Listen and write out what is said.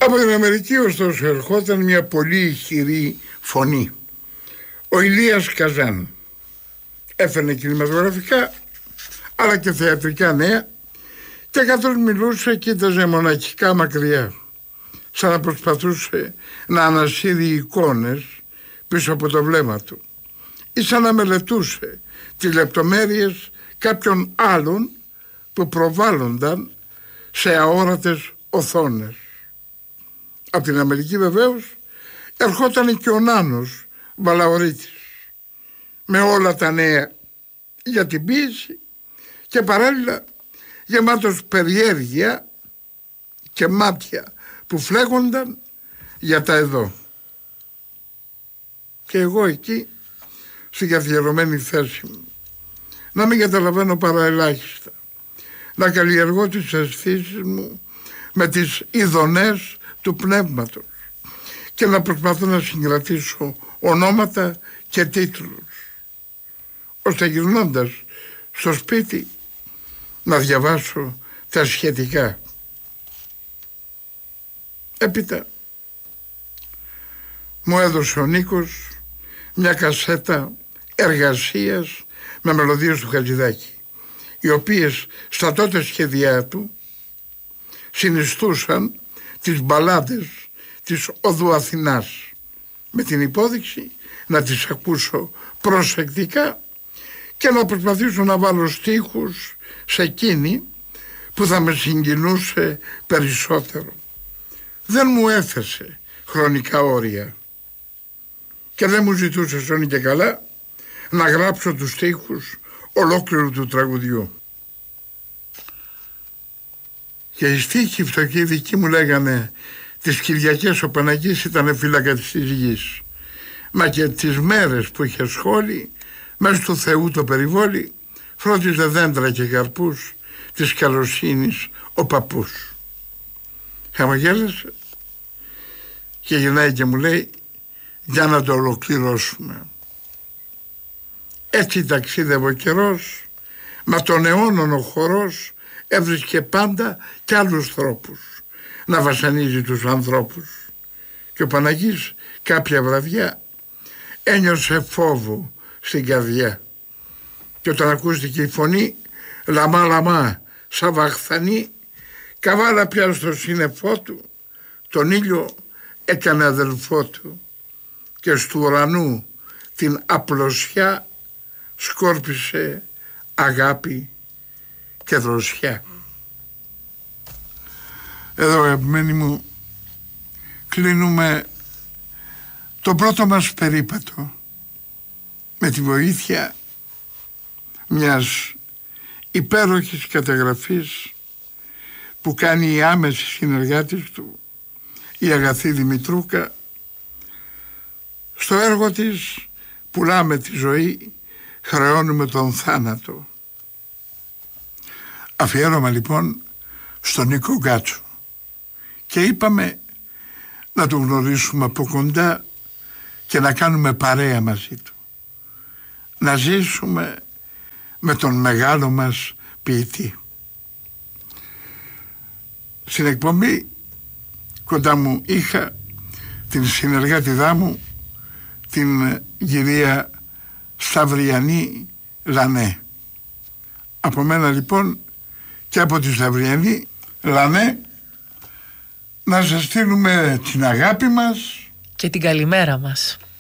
Από την Αμερική ωστόσο ερχόταν μια πολύ ηχηρή φωνή. Ο Ηλίας Καζάν έφερνε κινηματογραφικά αλλά και θεατρικά νέα και καθώς μιλούσε κοίταζε μοναχικά μακριά, σαν να προσπαθούσε να ανασύρει εικόνες πίσω από το βλέμμα του ή σαν να μελετούσε τις λεπτομέρειες κάποιων άλλων που προβάλλονταν σε αόρατες οθόνες. Από την Αμερική βεβαίως ερχόταν και ο Νάνος Βαλαωρίτης με όλα τα νέα για την ποίηση και παράλληλα γεμάτος περιέργεια και μάτια που φλέγονταν για τα εδώ. Και εγώ εκεί στην καθιερωμένη θέση μου να μην καταλαβαίνω παρά ελάχιστα, να καλλιεργώ τις αισθήσεις μου με τις ειδονές του πνεύματος και να προσπαθώ να συγκρατήσω ονόματα και τίτλους, ώστε γυρνώντας στο σπίτι να διαβάσω τα σχετικά. Έπειτα μου έδωσε ο Νίκος μια κασέτα εργασίας με μελωδίες του Χατζηδάκη, οι οποίες στα τότε σχέδιά του συνιστούσαν τις μπαλάντες της Οδού Αθηνάς, με την υπόδειξη να τις ακούσω προσεκτικά και να προσπαθήσω να βάλω στίχους σε εκείνη που θα με συγκινούσε περισσότερο. Δεν μου έθεσε χρονικά όρια και δεν μου ζητούσε σώνει και καλά να γράψω τους στίχους ολόκληρου του τραγουδιού. Και οι στίχοι φτωχοί δικοί μου λέγανε τις Κυριακές ο Παναγής ήταν φύλακα της γης, μα και τις μέρες που είχε σχόλη μες του Θεού το περιβόλι φρόντιζε δέντρα και καρπούς της καλοσύνης ο παππούς. Χαμογέλασε και γυρνάει και μου λέει για να το ολοκληρώσουμε. Έτσι ταξίδευε ο καιρός, μα τον αιώνων ο χορός έβρισκε πάντα κι άλλους τρόπους να βασανίζει τους ανθρώπους. Και ο Παναγής κάποια βραδιά ένιωσε φόβο στην καρδιά και όταν ακούστηκε η φωνή λαμά λαμά σαν βαχθανή, καβάλα πια στο σύννεφό του, τον ήλιο έκανε αδελφό του και στου ουρανού την απλωσιά σκόρπισε αγάπη και δροσιά. Εδώ αγαπημένοι μου κλείνουμε το πρώτο μας περίπατο με τη βοήθεια μιας υπέροχης καταγραφής που κάνει η άμεση συνεργάτης του, η Αγαθή Δημητρούκα, στο έργο της «Πουλάμε τη ζωή, χρεώνουμε τον θάνατο». Αφιέρωμα λοιπόν στον Νίκο Γκάτσο και είπαμε να τον γνωρίσουμε από κοντά και να κάνουμε παρέα μαζί του, να ζήσουμε με τον μεγάλο μας ποιητή. Στην εκπομπή κοντά μου είχα την συνεργάτηδά μου, την κυρία Σταυριανή Λανέ. Από μένα λοιπόν και από τη Σταυριανή Λανέ να σας στείλουμε την αγάπη μας και την καλημέρα μας.